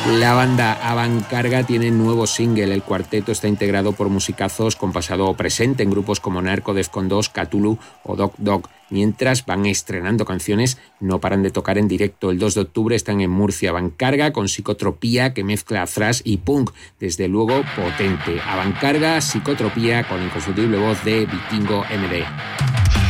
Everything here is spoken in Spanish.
La banda Avancarga tiene nuevo single. El cuarteto está integrado por musicazos con pasado o presente en grupos como Narco, Defcon 2, Cthulhu o Doc Dog. Mientras van estrenando canciones, no paran de tocar en directo. El 2 de octubre están en Murcia. Avancarga con Psicotropía, que mezcla thrash y punk. Desde luego, potente. Avancarga, Psicotropía, con la inconfundible voz de Vikingo MD.